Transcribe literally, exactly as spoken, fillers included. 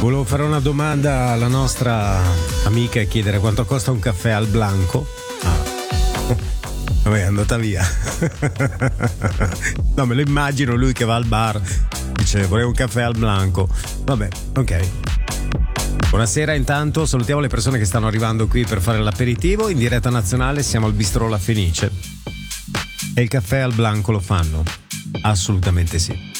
Volevo fare una domanda alla nostra amica e chiedere quanto costa un caffè al Blanco. Ah. Vabbè, è andata via. No, me lo immagino lui che va al bar, dice vorrei un caffè al Blanco. Vabbè, ok. Buonasera, intanto salutiamo le persone che stanno arrivando qui per fare l'aperitivo. In diretta nazionale siamo al Bistrò La Fenice. E il caffè al Blanco lo fanno? Assolutamente sì.